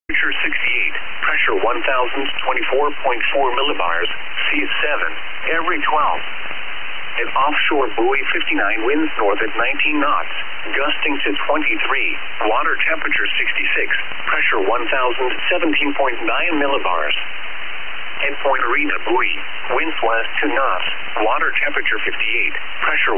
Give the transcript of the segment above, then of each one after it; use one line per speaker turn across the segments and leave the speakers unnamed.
Temperature 68, pressure 1024.4 millibars, seas 7, every 12. An offshore buoy 59, winds north at 19 knots, gusting to 23, water temperature 66, pressure 1017.9 millibars. At Point Arena buoy, winds west 2 knots, water temperature 58, pressure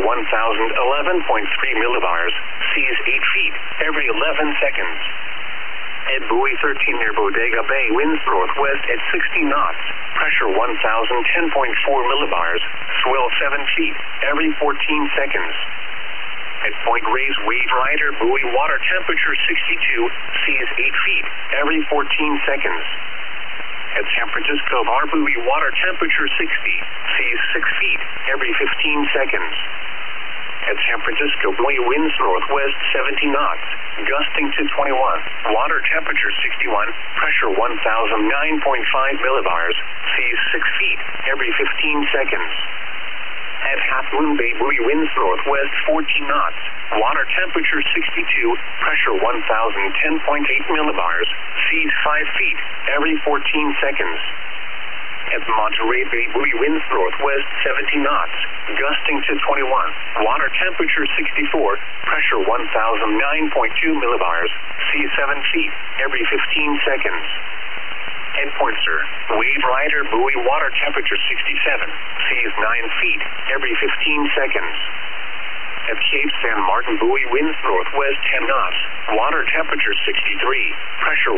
1011.3 millibars, seas 8 feet, every 11 seconds. At buoy 13 near Bodega Bay, winds northwest at 60 knots, pressure 1010.4 millibars, swell 7 feet, every 14 seconds. At Point Reyes Wave Rider buoy, water temperature 62, seas 8 feet, every 14 seconds. At San Francisco Bar buoy, water temperature 60, seas 6 feet, every 15 seconds. At San Francisco buoy, winds northwest 70 knots, gusting to 21, water temperature 61, pressure 1009.5 millibars, seas 6 feet, every 15 seconds. At Half Moon Bay buoy, winds northwest 14 knots, water temperature 62, pressure 1010.8 millibars, seas 5 feet, every 14 seconds. At Monterey Bay buoy, winds northwest 70 knots, gusting to 21, water temperature 64, pressure 1009.2 millibars, seas 7 feet, every 15 seconds. At Poinsett Wave Rider buoy, water temperature 67, seas 9 feet, every 15 seconds. At Cape San Martin buoy, winds northwest 10 knots, water temperature 63, pressure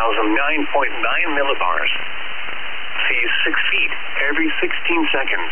1009.9 millibars. Seas 6 feet, every 16 seconds.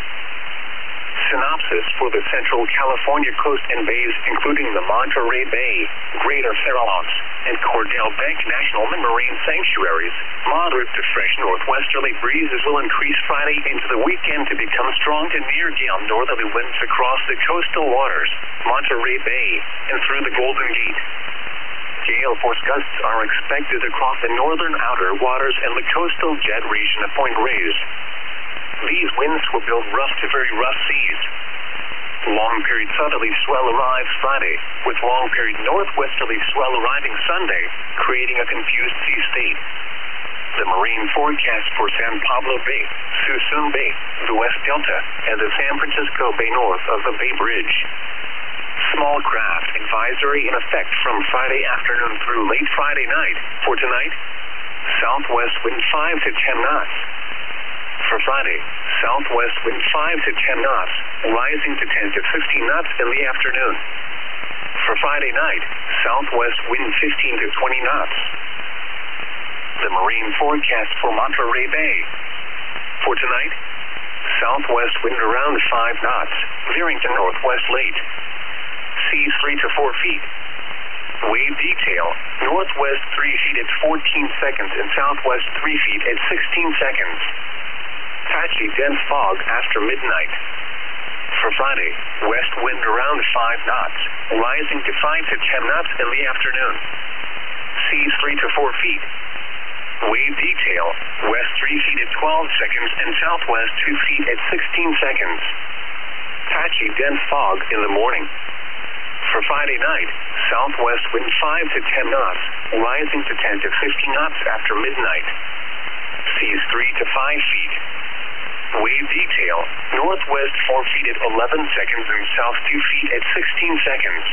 Synopsis for the Central California coast and bays, including the Monterey Bay, Greater Farallones, and Cordell Bank National Marine Sanctuaries. Moderate to fresh northwesterly breezes will increase Friday into the weekend to become strong to near gale northerly winds across the coastal waters, Monterey Bay, and through the Golden Gate. Gale force gusts are expected across the northern outer waters and the coastal jet region of Point Reyes. These winds will build rough to very rough seas. Long-period southerly swell arrives Friday, with long-period northwesterly swell arriving Sunday, creating a confused sea state. The marine forecast for San Pablo Bay, Suisun Bay, the West Delta, and the San Francisco Bay north of the Bay Bridge. Small craft advisory in effect from Friday afternoon through late Friday night. For tonight, southwest wind 5 to 10 knots. For Friday, southwest wind 5 to 10 knots, rising to 10 to 15 knots in the afternoon. For Friday night, southwest wind 15 to 20 knots. The marine forecast for Monterey Bay. For tonight, southwest wind around 5 knots, veering to northwest late. Seas 3 to 4 feet. Wave detail, northwest 3 feet at 14 seconds and southwest 3 feet at 16 seconds. Patchy dense fog after midnight. For Friday, west wind around 5 knots, rising to 5 to 10 knots in the afternoon. Seas 3 to 4 feet. Wave detail, west 3 feet at 12 seconds and southwest 2 feet at 16 seconds. Patchy dense fog in the morning. For Friday night, southwest wind 5 to 10 knots, rising to 10 to 15 knots after midnight. Seas 3 to 5 feet. Wave detail, northwest 4 feet at 11 seconds and south 2 feet at 16 seconds.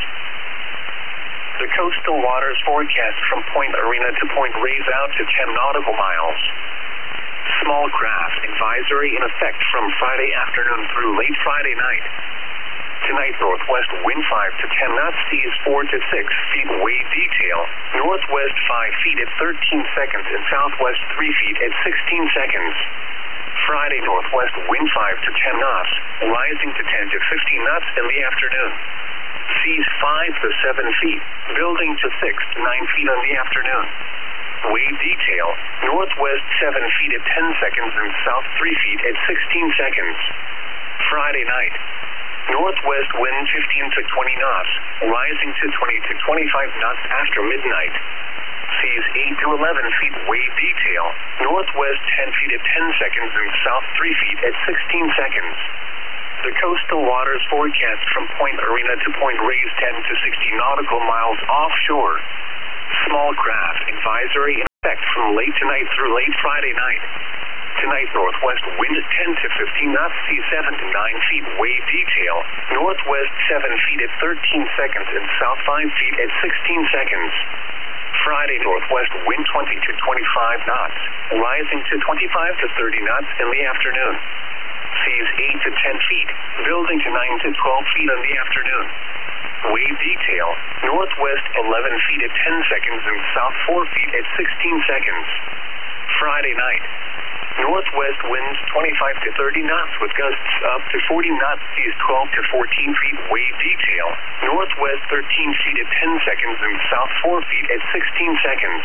The coastal waters forecast from Point Arena to Point Reyes out to 10 nautical miles. Small craft advisory in effect from Friday afternoon through late Friday night. Tonight, northwest wind 5 to 10 knots, seas 4 to 6 feet. Wave detail, northwest 5 feet at 13 seconds and southwest 3 feet at 16 seconds. Friday, northwest wind 5 to 10 knots, rising to 10 to 15 knots in the afternoon. Seas 5 to 7 feet, building to 6 to 9 feet in the afternoon. Wave detail, northwest 7 feet at 10 seconds and south 3 feet at 16 seconds. Friday night, northwest wind 15 to 20 knots, rising to 20 to 25 knots after midnight. Seas 8 to 11 feet. Wave detail, northwest 10 feet at 10 seconds and south 3 feet at 16 seconds. The coastal waters forecast from Point Arena to Point Reyes 10 to 60 nautical miles offshore. Small craft advisory effect from late tonight through late Friday night. Tonight, northwest wind 10 to 15 knots, seas 7 to 9 feet, wave detail. Northwest 7 feet at 13 seconds and south 5 feet at 16 seconds. Friday, northwest wind 20 to 25 knots, rising to 25 to 30 knots in the afternoon. Seas 8 to 10 feet, building to 9 to 12 feet in the afternoon. Wave detail, northwest 11 feet at 10 seconds and south 4 feet at 16 seconds. Friday night, northwest winds 25 to 30 knots with gusts up to 40 knots, seas 12 to 14 feet, wave detail. Northwest 13 feet at 10 seconds and south 4 feet at 16 seconds.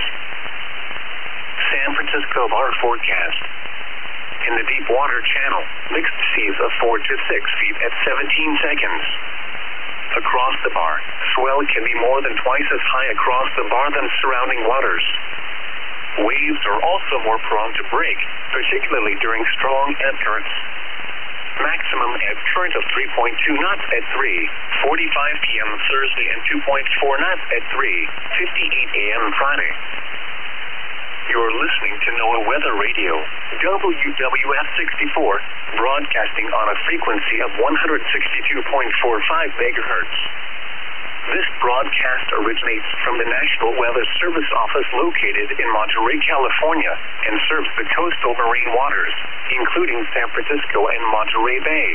San Francisco bar forecast. In the deep water channel, mixed seas of 4 to 6 feet at 17 seconds. Across the bar, swell can be more than twice as high across the bar than surrounding waters. Waves are also more prone to break, particularly during strong ebb currents. Maximum ebb current of 3.2 knots at 3:45 p.m. Thursday and 2.4 knots at 3:58 a.m. Friday. You're listening to NOAA Weather Radio, WWF 64, broadcasting on a frequency of 162.45 megahertz. This broadcast originates from the National Weather Service Office located in Monterey, California, and serves the coastal marine waters, including San Francisco and Monterey Bay.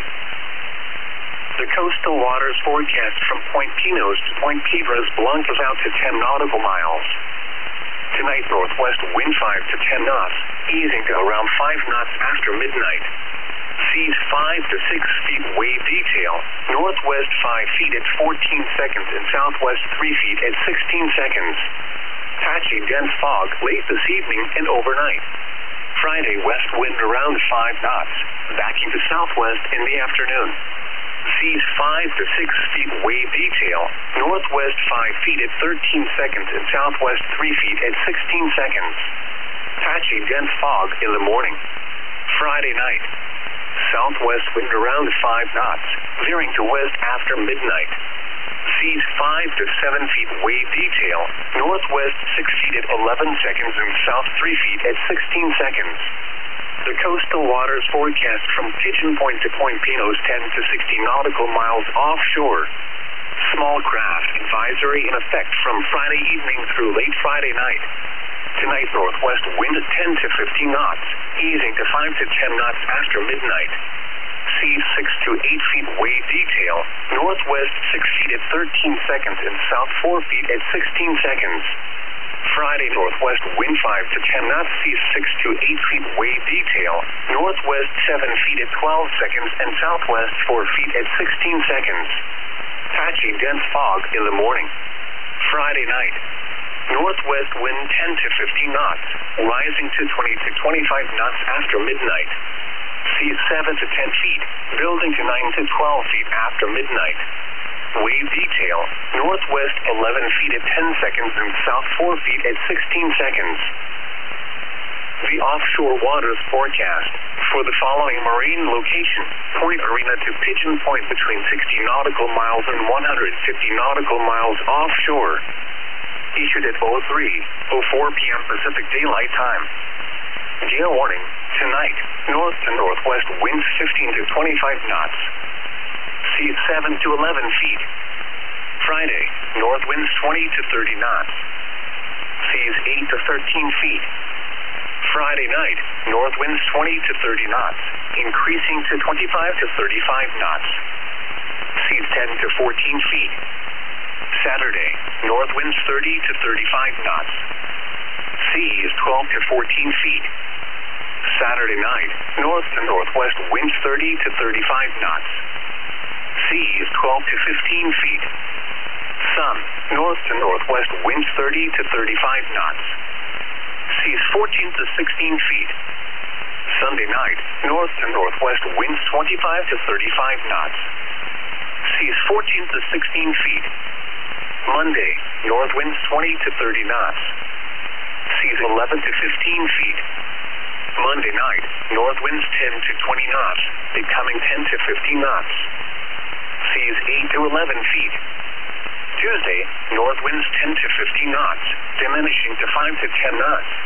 The coastal waters forecast from Point Pinos to Point Piedras Blancas out to 10 nautical miles. Tonight, northwest wind 5 to 10 knots, easing to around 5 knots after midnight. Seas 5 to 6 feet, wave detail. Northwest 5 feet at 14 seconds and southwest 3 feet at 16 seconds. Patchy dense fog late this evening and overnight. Friday, west wind around 5 knots, backing to southwest in the afternoon. Seas 5 to 6 feet, wave detail. Northwest 5 feet at 13 seconds and southwest 3 feet at 16 seconds. Patchy dense fog in the morning. Friday night, southwest wind around 5 knots, veering to west after midnight. Seas 5 to 7 feet, wave detail. Northwest 6 feet at 11 seconds and south 3 feet at 16 seconds. The coastal waters forecast from Pigeon Point to Point Pinos 10 to 60 nautical miles offshore. Small craft advisory in effect from Friday evening through late Friday night. Tonight, northwest wind 10 to 15 knots, easing to 5 to 10 knots after midnight. Seas 6 to 8 feet, wave detail. Northwest 6 feet at 13 seconds and south 4 feet at 16 seconds. Friday, northwest wind 5 to 10 knots, seas 6 to 8 feet, wave detail. Northwest 7 feet at 12 seconds and southwest 4 feet at 16 seconds. Patchy dense fog in the morning. Friday night, northwest wind 10 to 15 knots, rising to 20 to 25 knots after midnight. Seas 7 to 10 feet, building to 9 to 12 feet after midnight. Wave detail, northwest 11 feet at 10 seconds and south 4 feet at 16 seconds. The offshore waters forecast for the following marine location: Point Arena to Pigeon Point between 60 nautical miles and 150 nautical miles offshore. Issued at 03:04 p.m. Pacific Daylight Time. Gale warning, tonight, north to northwest winds 15 to 25 knots. Seas 7 to 11 feet. Friday, north winds 20 to 30 knots. Seas 8 to 13 feet. Friday night, north winds 20 to 30 knots, increasing to 25 to 35 knots. Seas 10 to 14 feet. Saturday, north winds 30 to 35 knots. Seas 12 to 14 feet. Saturday night, north to northwest winds 30 to 35 knots. Seas 12 to 15 feet. Sun, north to northwest winds 30 to 35 knots. Seas 14 to 16 feet. Sunday night, north to northwest winds 25 to 35 knots. Seas 14 to 16 feet. Monday, north winds 20 to 30 knots. Seas 11 to 15 feet. Monday night, north winds 10 to 20 knots, becoming 10 to 15 knots. Seas 8 to 11 feet. Tuesday, north winds 10 to 15 knots, diminishing to 5 to 10 knots.